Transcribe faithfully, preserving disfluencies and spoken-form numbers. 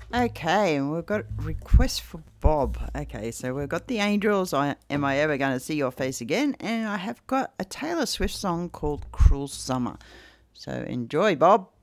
Okay, and we've got request for Bob. Okay, so we've got the Angels. I am I ever going to see your face again? And I have got a Taylor Swift song called Cruel Summer. So enjoy, Bob.